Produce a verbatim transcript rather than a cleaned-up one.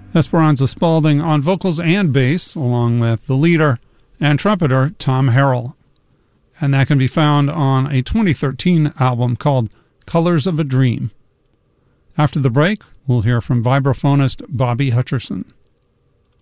Esperanza Spalding on vocals and bass, along with the leader and trumpeter Tom Harrell. And that can be found on a twenty thirteen album called Colors of a Dream. After the break, we'll hear from vibraphonist Bobby Hutcherson.